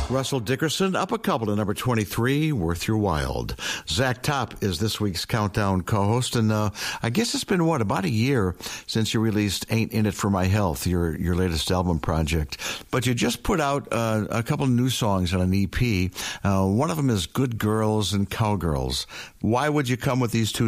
Russell Dickerson up a couple to number 23, Worth Your Wild. Zach Top is this week's Countdown co-host, and I guess it's been, about a year since you released Ain't In It For My Health, your latest album project. But you just put out a couple new songs on an EP. One of them is Good Girls and Cowgirls. Why would you come with these two